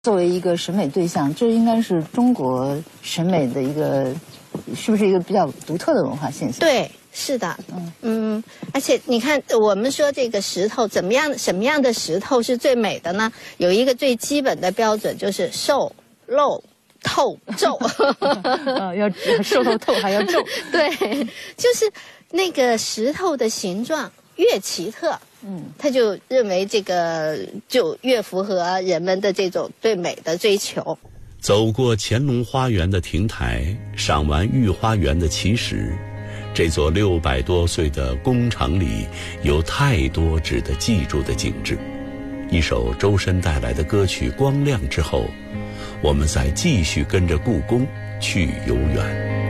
作为一个审美对象，这应该是中国审美的一个，是不是一个比较独特的文化现象？ 对，是的，而且你看，我们说这个石头什么样的石头是最美的呢？有一个最基本的标准，就是瘦、露、透、皱。 要瘦透透还要皱。 对，就是那个石头的形状越奇特。他就认为这个就越符合人们的这种对美的追求。 走过乾隆花园的亭台，赏完御花园的奇石，这座600多岁的工厂里有太多值得记住的景致。一首周深带来的歌曲《光亮》之后，我们再继续跟着故宫去游园。